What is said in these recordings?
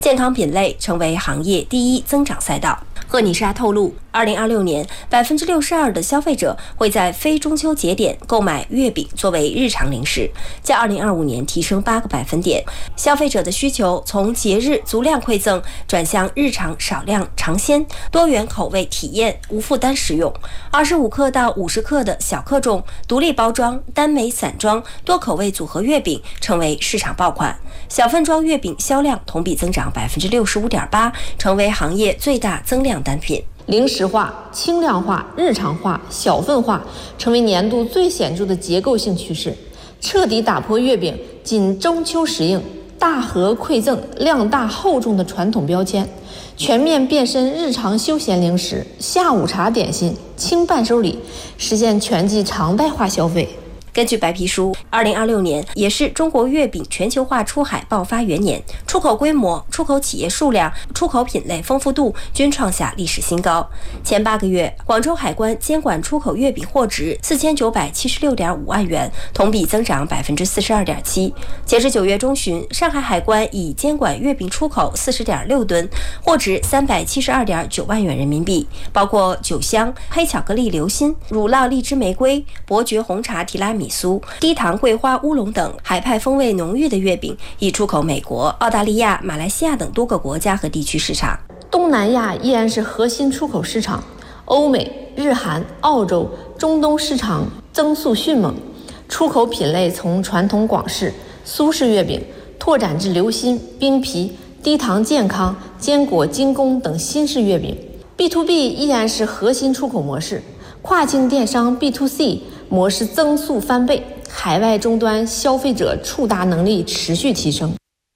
健康品类成为行业第一增长赛道。赫尼莎透露，2026年62%的消费者会在非中秋节点购买月饼作为日常零食，较2025年提升8个百分点。消费者的需求从节日足量馈赠转向日常少量尝鲜、多元口味体验、无负担食用。25克到50克的小克重、独立包装、单枚散装、多口味组合月饼成为市场爆款。小份装月饼销量同比增长65.8%，成为行业最大增量单品。 零食化、轻量化、日常化、小份化成为年度最显著的结构性趋势，彻底打破月饼仅中秋时令、大盒馈赠、量大厚重的传统标签，全面变身日常休闲零食、下午茶点心、轻伴手礼，实现全季常态化消费。 根据白皮书，2026年也是中国月饼全球化出海爆发元年，出口规模、出口企业数量、出口品类丰富度均创下历史新高。前8个月，广州海关监管出口月饼货值4976.5万元，同比增长42.7%。截至9月中旬，上海海关已监管月饼出口40.6吨，货值372.9万元人民币，包括酒香、黑巧克力流心、乳酪荔枝玫瑰、伯爵红茶提拉米苏、低糖桂花乌龙等海派风味浓郁的月饼已出口美国、澳大利亚、马来西亚等多个国家和地区市场。 东南亚依然是核心出口市场，欧美、日韩、澳洲、中东市场增速迅猛，出口品类从传统广式、苏式月饼拓展至流心、冰皮、低糖健康、坚果精工等新式月饼。 B2B 依然是核心出口模式，跨境电商 B2C 模式增速翻倍，海外终端消费者触达能力持续提升。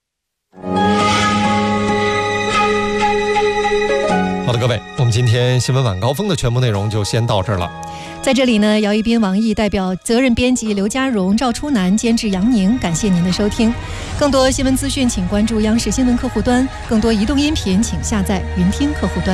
好的，各位，我们今天新闻晚高峰的全部内容就先到这儿了。 在这里呢，姚一斌、王毅代表责任编辑刘家荣、赵初南，监制杨宁，感谢您的收听。更多新闻资讯，请关注央视新闻客户端；更多移动音频，请下载云听客户端。